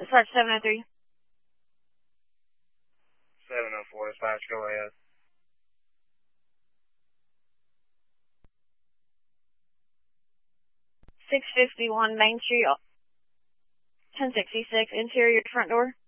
Dispatch 703. 704, dispatch, go ahead. 651 Main Street, 1066, interior front door.